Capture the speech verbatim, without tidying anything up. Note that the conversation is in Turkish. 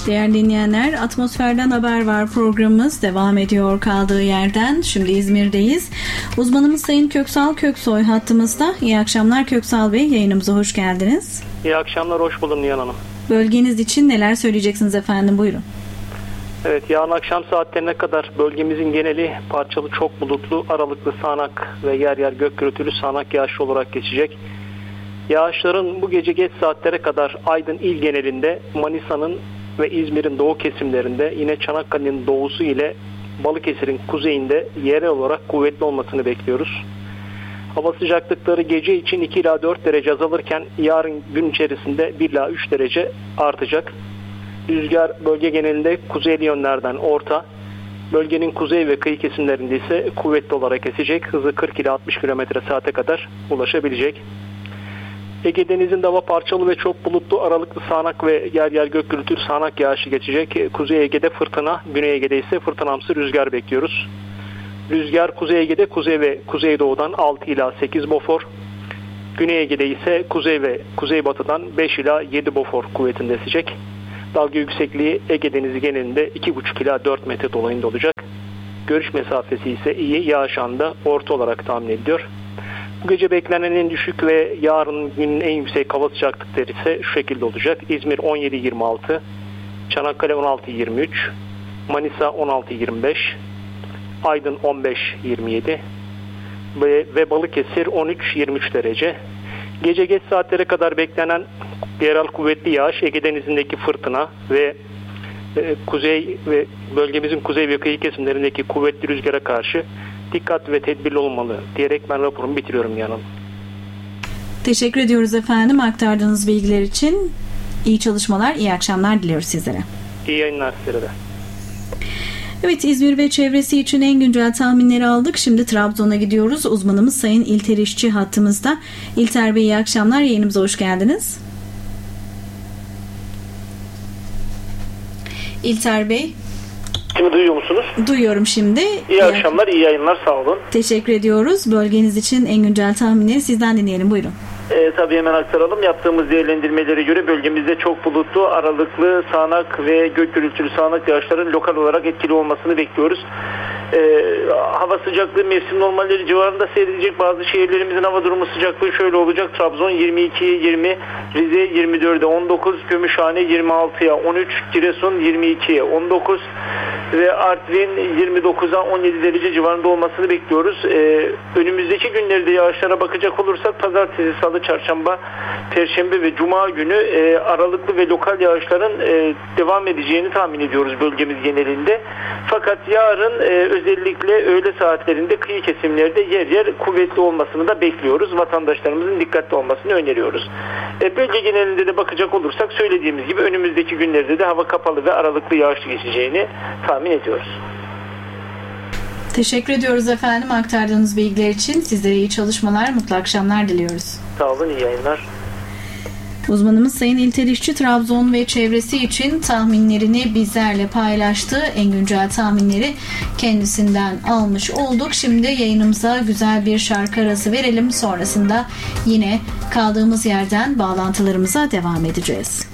Değerli dinleyenler, Atmosferden Haber Var programımız devam ediyor kaldığı yerden. Şimdi İzmir'deyiz. Uzmanımız Sayın Köksal Köksoy hattımızda. İyi akşamlar Köksal Bey, yayınımıza hoş geldiniz. İyi akşamlar, hoş buldum Nihan Hanım. Bölgeniz için neler söyleyeceksiniz efendim, buyurun. Evet, yarın akşam saatlerine kadar bölgemizin geneli parçalı çok bulutlu, aralıklı sağanak ve yer yer gök gürültülü sağanak yağışlı olarak geçecek. Yağışların bu gece geç saatlere kadar Aydın il genelinde, Manisa'nın ve İzmir'in doğu kesimlerinde, yine Çanakkale'nin doğusu ile Balıkesir'in kuzeyinde yerel olarak kuvvetli olmasını bekliyoruz. Hava sıcaklıkları gece için iki ila dört derece azalırken yarın gün içerisinde bir ila üç derece artacak. Rüzgar bölge genelinde kuzeyli yönlerden orta, bölgenin kuzey ve kıyı kesimlerinde ise kuvvetli olarak esecek. Hızı kırk ila altmış kilometre saate kadar ulaşabilecek. Ege Denizi'nde hava parçalı ve çok bulutlu, aralıklı sağanak ve yer yer gök gürültülü sağanak yağışı geçecek. Kuzey Ege'de fırtına, Güney Ege'de ise fırtınamsı rüzgar bekliyoruz. Rüzgar Kuzey Ege'de kuzey ve kuzeydoğudan altı ila sekiz bofor. Güney Ege'de ise kuzey ve kuzeybatıdan beş ila yedi bofor kuvvetinde esecek. Dalga yüksekliği Ege Denizi genelinde iki buçuk ila dört metre dolayında olacak. Görüş mesafesi ise iyi, yağış anında orta olarak tahmin ediliyor. Bu gece beklenen en düşük ve yarın günün en yüksek hava sıcaklıkları ise şu şekilde olacak. İzmir on yedi yirmi altı, Çanakkale on altı yirmi üç, Manisa on altı yirmi beş, Aydın on beş yirmi yedi ve, ve Balıkesir on üç yirmi üç derece. Gece geç saatlere kadar beklenen yerel kuvvetli yağış, Ege Denizi'ndeki fırtına ve e, kuzey ve bölgemizin kuzey ve kıyı kesimlerindeki kuvvetli rüzgara karşı dikkat ve tedbirli olmalı diyerek ben raporumu bitiriyorum yanım. Teşekkür ediyoruz efendim aktardığınız bilgiler için. İyi çalışmalar, iyi akşamlar diliyoruz sizlere. İyi yayınlar sizlere de. Evet, İzmir ve çevresi için en güncel tahminleri aldık. Şimdi Trabzon'a gidiyoruz. Uzmanımız Sayın İlter İşçi hattımızda. İlter Bey, iyi akşamlar. Yayınımıza hoş geldiniz. İlter Bey. Şimdi duyuyor musunuz? Duyuyorum şimdi. İyi, iyi akşamlar, iyi yayınlar, sağ olun. Teşekkür ediyoruz. Bölgeniz için en güncel tahminleri sizden dinleyelim. Buyurun. E, tabii hemen aktaralım. Yaptığımız değerlendirmelere göre bölgemizde çok bulutlu, aralıklı, sağanak ve gök gürültülü sağanak yağışların lokal olarak etkili olmasını bekliyoruz. E, hava sıcaklığı mevsim normalleri civarında seyredecek. Bazı şehirlerimizin hava durumu sıcaklığı şöyle olacak. Trabzon yirmi ikiye yirmi, Rize yirmi dörde on dokuz, Gümüşhane yirmi altıya on üç, Giresun yirmi ikiye on dokuz ve Artvin yirmi dokuza on yedi derece civarında olmasını bekliyoruz. E, önümüzdeki günlerde yağışlara bakacak olursak pazartesi, salı, çarşamba, perşembe ve cuma günü e, aralıklı ve lokal yağışların e, devam edeceğini tahmin ediyoruz bölgemiz genelinde. Fakat yarın e, özellikle öğle saatlerinde kıyı kesimlerde yer yer kuvvetli olmasını da bekliyoruz. Vatandaşlarımızın dikkatli olmasını öneriyoruz. E, bölge genelinde de bakacak olursak söylediğimiz gibi önümüzdeki günlerde de hava kapalı ve aralıklı yağışlı geçeceğini tahmin ediyoruz. Teşekkür ediyoruz efendim aktardığınız bilgiler için. Sizlere iyi çalışmalar, mutlu akşamlar diliyoruz. Sağ olun, iyi yayınlar. Uzmanımız Sayın İlter İşçi Trabzon ve çevresi için tahminlerini bizlerle paylaştı. En güncel tahminleri kendisinden almış olduk. Şimdi yayınımıza güzel bir şarkı arası verelim. Sonrasında yine kaldığımız yerden bağlantılarımıza devam edeceğiz.